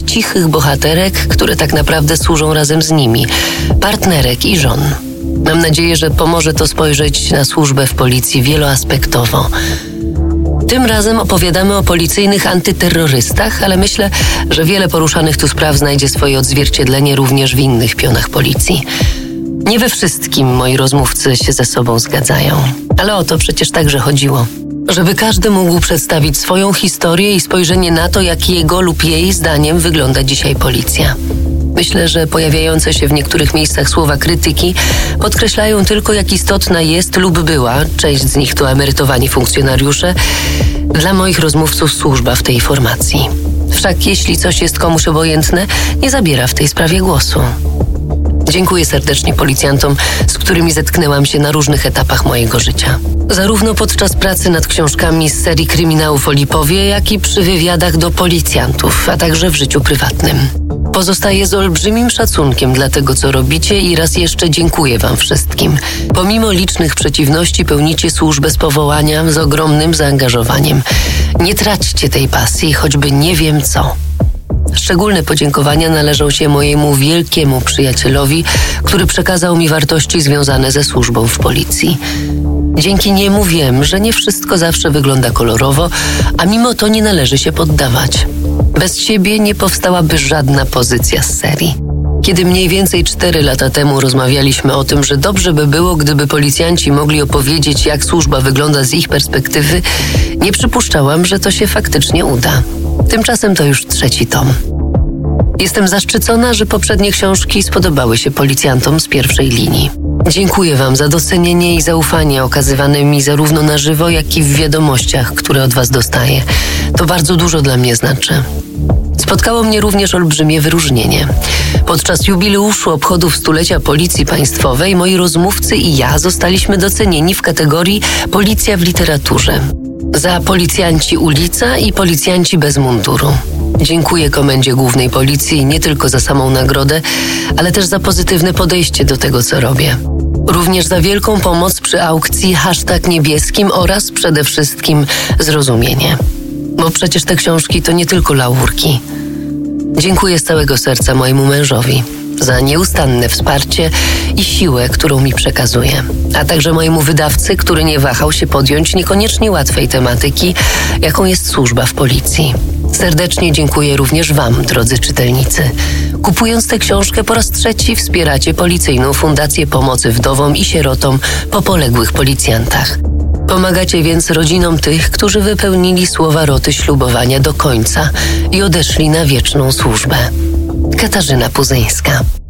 cichych bohaterek, które tak naprawdę służą razem z nimi, partnerek i żon. Mam nadzieję, że pomoże to spojrzeć na służbę w policji wieloaspektowo. Tym razem opowiadamy o policyjnych antyterrorystach, ale myślę, że wiele poruszanych tu spraw znajdzie swoje odzwierciedlenie również w innych pionach policji. Nie we wszystkim moi rozmówcy się ze sobą zgadzają, ale o to przecież także chodziło. Żeby każdy mógł przedstawić swoją historię i spojrzenie na to, jak jego lub jej zdaniem wygląda dzisiaj policja. Myślę, że pojawiające się w niektórych miejscach słowa krytyki podkreślają tylko, jak istotna jest lub była, część z nich to emerytowani funkcjonariusze, dla moich rozmówców służba w tej formacji. Wszak jeśli coś jest komuś obojętne, nie zabiera w tej sprawie głosu. Dziękuję serdecznie policjantom, z którymi zetknęłam się na różnych etapach mojego życia. Zarówno podczas pracy nad książkami z serii kryminałów o Lipowie, jak i przy wywiadach do policjantów, a także w życiu prywatnym. Pozostaję z olbrzymim szacunkiem dla tego, co robicie i raz jeszcze dziękuję wam wszystkim. Pomimo licznych przeciwności pełnicie służbę z powołania, z ogromnym zaangażowaniem. Nie traćcie tej pasji, choćby nie wiem co. Szczególne podziękowania należą się mojemu wielkiemu przyjacielowi, który przekazał mi wartości związane ze służbą w policji. Dzięki niemu wiem, że nie wszystko zawsze wygląda kolorowo, a mimo to nie należy się poddawać. Bez siebie nie powstałaby żadna pozycja z serii. Kiedy mniej więcej 4 lata temu rozmawialiśmy o tym, że dobrze by było, gdyby policjanci mogli opowiedzieć, jak służba wygląda z ich perspektywy, nie przypuszczałam, że to się faktycznie uda. Tymczasem to już 3. tom. Jestem zaszczycona, że poprzednie książki spodobały się policjantom z pierwszej linii. Dziękuję wam za docenienie i zaufanie okazywane mi zarówno na żywo, jak i w wiadomościach, które od was dostaję. To bardzo dużo dla mnie znaczy. Spotkało mnie również olbrzymie wyróżnienie. Podczas jubileuszu obchodów 100-lecia Policji Państwowej moi rozmówcy i ja zostaliśmy docenieni w kategorii Policja w literaturze. Za policjanci ulica i policjanci bez munduru. Dziękuję Komendzie Głównej Policji nie tylko za samą nagrodę, ale też za pozytywne podejście do tego, co robię. Również za wielką pomoc przy aukcji #niebieskim oraz przede wszystkim zrozumienie. Bo przecież te książki to nie tylko laurki. Dziękuję z całego serca mojemu mężowi za nieustanne wsparcie i siłę, którą mi przekazuje, a także mojemu wydawcy, który nie wahał się podjąć niekoniecznie łatwej tematyki, jaką jest służba w policji. Serdecznie dziękuję również wam, drodzy czytelnicy. Kupując tę książkę po raz 3 wspieracie Policyjną Fundację Pomocy Wdowom i Sierotom po poległych policjantach. Pomagacie więc rodzinom tych, którzy wypełnili słowa roty ślubowania do końca i odeszli na wieczną służbę. Katarzyna Puzyńska.